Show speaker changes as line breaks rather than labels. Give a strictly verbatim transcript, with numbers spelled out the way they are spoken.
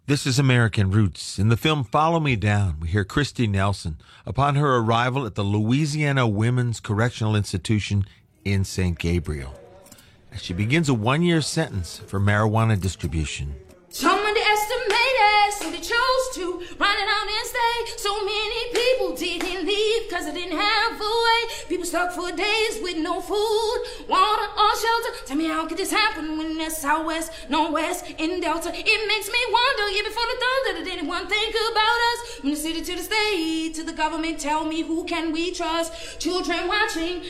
This is American Roots. In the film Follow Me Down, we hear Christy Nelson upon her arrival at the Louisiana Women's Correctional Institution in Saint Gabriel, as she begins a one-year sentence for marijuana distribution.
Some underestimated, so they chose to run it out and stay. So many people didn't leave because they didn't have a way. People stuck for days with no food, water, or shelter. Tell me, how could this happen when there's Southwest, Northwest, and Delta? It makes me wonder, even before the thunder, did anyone think about us? From the city to the state, to the government, tell me, who can we trust? Children watching